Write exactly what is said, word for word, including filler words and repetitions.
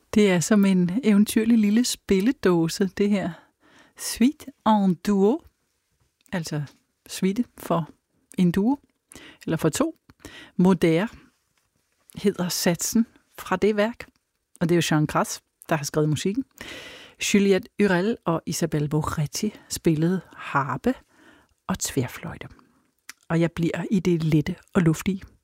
Det er som en eventyrlig lille spilledåse, det her. Suite en duo, altså suite for en duo, eller for to. Moderne hedder satsen fra det værk, og det er jo Jean Gras, der har skrevet musikken. Juliette Urel og Isabelle Boretti spillede harpe og tværfløjte. Og jeg bliver i det lette og luftige.